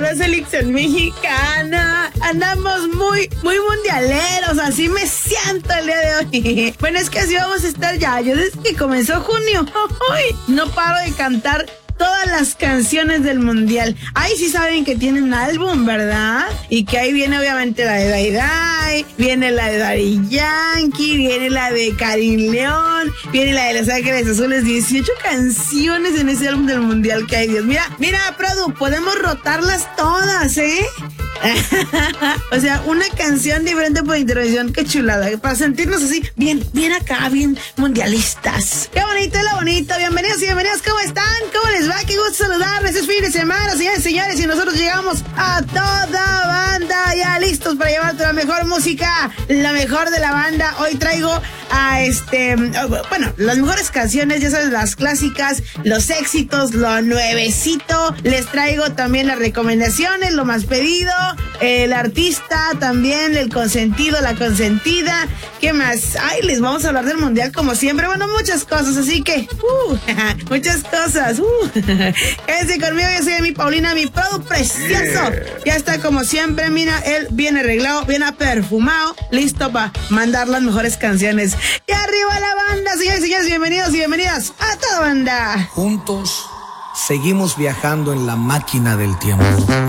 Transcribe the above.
la selección mexicana. Andamos muy mundialeros, así me siento el día de hoy. Bueno, es que así vamos a estar ya. Yo desde que comenzó junio, no paro de cantar todas las canciones del mundial. Ahí sí saben que tienen un álbum, ¿verdad? Y que ahí viene obviamente la de Day Day, viene la de Daddy Yankee, viene la de Karim León, viene la de Los Ángeles Azules. 18 canciones en ese álbum del mundial que hay, Dios. Mira, Produ, podemos rotarlas todas, ¿eh? O sea, una canción diferente por intervención. Qué chulada, para sentirnos así bien acá, bien mundialistas. Qué bonito, es lo bonito. Bienvenidos y bienvenidas, ¿cómo están? ¿Cómo les va? Qué gusto saludarles. Es fin de semana, señores y señores, y nosotros llegamos a toda banda ya listos para llevarte la mejor música, la mejor de la banda. Hoy traigo a las mejores canciones, ya sabes, las clásicas, los éxitos, lo nuevecito. Les traigo también las recomendaciones, lo más pedido, el artista, también el consentido, la consentida. ¿Qué más? Ay, les vamos a hablar del mundial como siempre. Bueno, muchas cosas, así que muchas cosas. Quédense conmigo, yo soy mi Paulina, mi Produ precioso. Ya está como siempre, mira, él bien arreglado, bien perfumado, listo para mandar las mejores canciones. Y arriba la banda, señores y señores, bienvenidos y bienvenidas a toda banda. Juntos seguimos viajando en la máquina del tiempo.